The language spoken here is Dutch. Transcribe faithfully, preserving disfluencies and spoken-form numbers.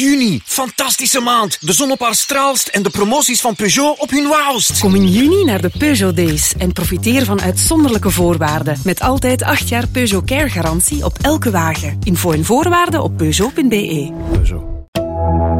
Juni, fantastische maand. De zon op haar straalst en de promoties van Peugeot op hun wauwst. Kom in juni naar de Peugeot Days en profiteer van uitzonderlijke voorwaarden. Met altijd acht jaar Peugeot Care garantie op elke wagen. Info en voorwaarden op peugeot punt be. Peugeot.